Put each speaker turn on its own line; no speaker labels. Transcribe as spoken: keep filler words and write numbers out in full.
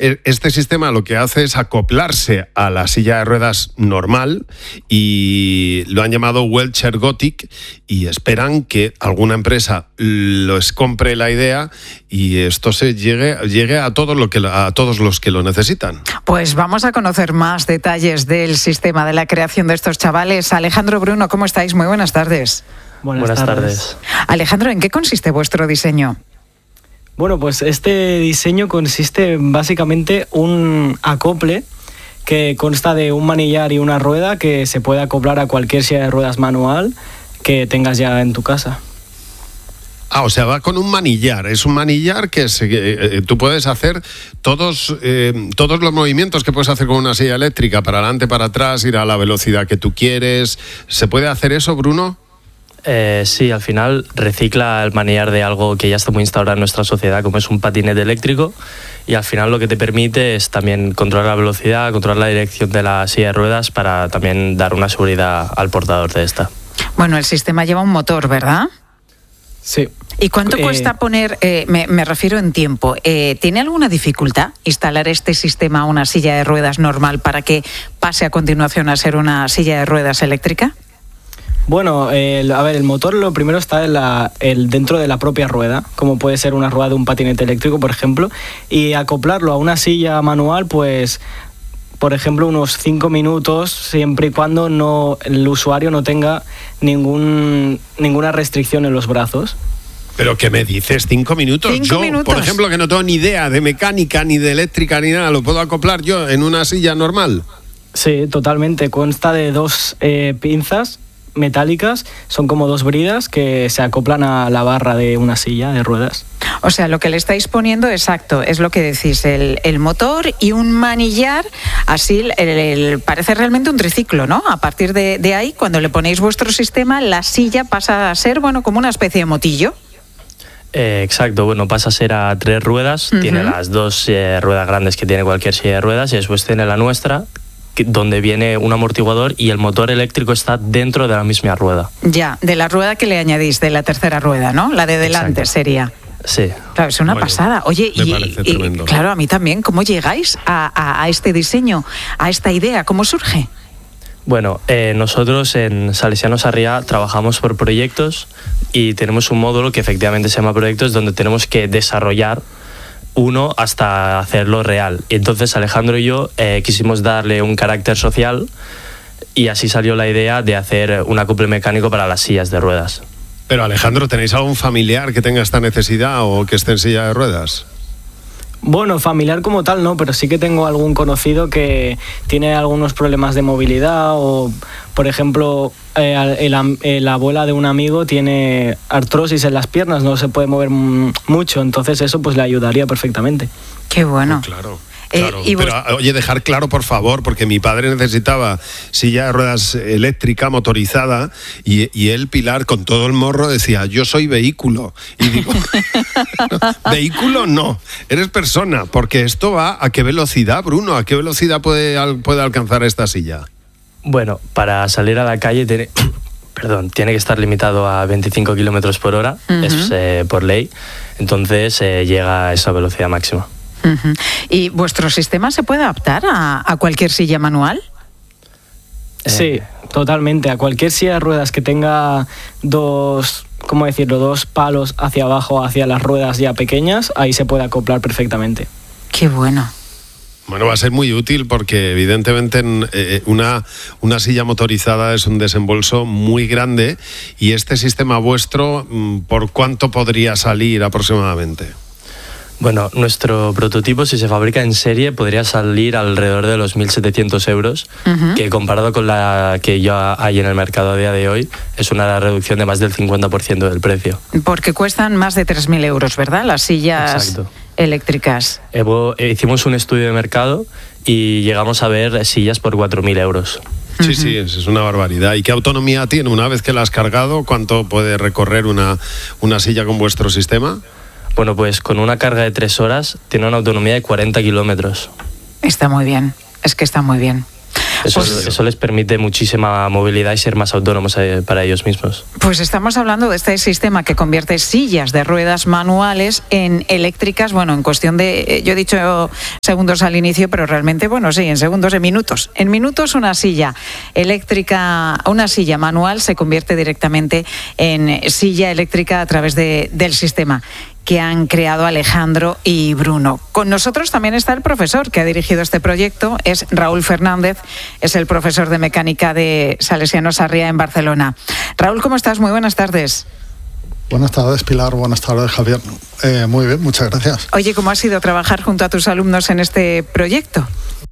este sistema lo que hace es acoplarse a la silla de ruedas normal y lo han llamado Wheelchair Gothic y esperan que alguna empresa les compre la idea y esto se llegue, llegue a, todo lo que, a todos los que lo necesitan.
Pues vamos a conocer más detalles del sistema, de la creación de estos chavales. Alejandro, Bruno, ¿cómo estáis? Muy buenas tardes.
Buenas, buenas tardes. tardes.
Alejandro, ¿en qué consiste vuestro diseño?
Bueno, pues este diseño consiste básicamente un acople que consta de un manillar y una rueda que se puede acoplar a cualquier silla de ruedas manual que tengas ya en tu casa.
Ah, o sea, va con un manillar. Es un manillar que se, eh, tú puedes hacer todos, eh, todos los movimientos que puedes hacer con una silla eléctrica, para adelante, para atrás, ir a la velocidad que tú quieres. ¿Se puede hacer eso, Bruno?
Eh, sí, al final recicla el manillar de algo que ya está muy instaurado en nuestra sociedad, como es un patinete eléctrico, y al final lo que te permite es también controlar la velocidad, controlar la dirección de la silla de ruedas para también dar una seguridad al portador de esta.
Bueno, el sistema lleva un motor, ¿verdad?
Sí.
¿Y cuánto
eh...
cuesta poner, eh, me, me refiero en tiempo, eh, ¿tiene alguna dificultad instalar este sistema a una silla de ruedas normal para que pase a continuación a ser una silla de ruedas eléctrica?
Bueno, el, a ver, el motor lo primero está en la, el, dentro de la propia rueda, como puede ser una rueda de un patinete eléctrico, por ejemplo, y acoplarlo a una silla manual, pues, por ejemplo, unos cinco minutos, siempre y cuando no, el usuario no tenga ningún, ninguna restricción en los brazos.
¿Pero qué me dices? ¿Cinco minutos?
¿Cinco
yo,
minutos?
Por ejemplo, que no tengo ni idea de mecánica, ni de eléctrica, ni nada, ¿lo puedo acoplar yo en una silla normal?
Sí, totalmente. Consta de dos eh, pinzas metálicas, son como dos bridas que se acoplan a la barra de una silla de ruedas.
O sea, lo que le estáis poniendo, exacto, es lo que decís, el, el motor y un manillar, así el, el, parece realmente un triciclo, ¿no? A partir de, de ahí, cuando le ponéis vuestro sistema, la silla pasa a ser, bueno, como una especie de motillo.
Eh, exacto, bueno, pasa a ser a tres ruedas, uh-huh. Tiene las dos eh, ruedas grandes que tiene cualquier silla de ruedas y después tiene la nuestra, donde viene un amortiguador y el motor eléctrico está dentro de la misma rueda.
Ya, de la rueda que le añadís, de la tercera rueda, ¿no? La de delante. Exacto. Sería.
Sí.
Claro, es una
Oye,
pasada. Oye,
me
y,
parece
y
tremendo.
Claro, a mí también, ¿cómo llegáis a, a, a este diseño, a esta idea? ¿Cómo surge?
Bueno, eh, nosotros en Salesianos Sarriá trabajamos por proyectos y tenemos un módulo que efectivamente se llama proyectos, donde tenemos que desarrollar uno hasta hacerlo real. Y entonces Alejandro y yo eh, quisimos darle un carácter social y así salió la idea de hacer un acople mecánico para las sillas de ruedas.
Pero Alejandro, ¿tenéis algún familiar que tenga esta necesidad o que esté en silla de ruedas?
Bueno, familiar como tal no, pero sí que tengo algún conocido que tiene algunos problemas de movilidad o, por ejemplo, eh, el, el, la abuela de un amigo tiene artrosis en las piernas, no se puede mover mucho, entonces eso pues le ayudaría perfectamente.
Qué bueno.
Oh, claro.
Eh,
Claro,
y vos...
pero oye, dejar claro por favor, porque mi padre necesitaba silla de ruedas eléctrica motorizada y, y él, Pilar, con todo el morro decía, yo soy vehículo. Y digo, vehículo no, eres persona, porque esto va a qué velocidad, Bruno, a qué velocidad puede, puede alcanzar esta silla.
Bueno, para salir a la calle tiene, perdón, tiene que estar limitado a veinticinco kilómetros por hora, uh-huh. Es eh, por ley, entonces eh, llega a esa velocidad máxima.
Uh-huh. ¿Y vuestro sistema se puede adaptar a, a cualquier silla manual?
Sí, eh. totalmente. A cualquier silla de ruedas que tenga dos, ¿cómo decirlo? Dos palos hacia abajo, hacia las ruedas ya pequeñas, ahí se puede acoplar perfectamente.
Qué bueno.
Bueno, va a ser muy útil porque evidentemente eh, una, una silla motorizada es un desembolso muy grande y este sistema vuestro, ¿por cuánto podría salir aproximadamente?
Bueno, nuestro prototipo, si se fabrica en serie, podría salir alrededor de los mil setecientos euros, uh-huh. Que comparado con la que ya hay en el mercado a día de hoy, es una reducción de más del cincuenta por ciento del precio.
Porque cuestan más de tres mil euros, ¿verdad? Las sillas Exacto. eléctricas.
Evo, hicimos un estudio de mercado y llegamos a ver sillas por cuatro mil euros.
Sí, uh-huh. sí, es una barbaridad. ¿Y qué autonomía tiene? Una vez que la has cargado, ¿cuánto puede recorrer una, una silla con vuestro sistema?
Bueno, pues con una carga de tres horas tiene una autonomía de cuarenta kilómetros.
Está muy bien, es que está muy bien.
Eso,
Pues-
eso les permite muchísima movilidad y ser más autónomos eh, para ellos mismos.
Pues estamos hablando de este sistema que convierte sillas de ruedas manuales en eléctricas, bueno, en cuestión de, eh, yo he dicho segundos al inicio, pero realmente, bueno, sí, en segundos, en minutos. En minutos una silla eléctrica, una silla manual se convierte directamente en silla eléctrica a través de, del sistema que han creado Alejandro y Bruno. Con nosotros también está el profesor que ha dirigido este proyecto, es Raúl Fernández, es el profesor de mecánica de Salesianos Sarriá en Barcelona. Raúl, ¿cómo estás? Muy buenas tardes.
Buenas tardes, Pilar. Buenas tardes, Javier. Eh, muy bien, muchas gracias.
Oye, ¿cómo ha sido trabajar junto a tus alumnos en este proyecto?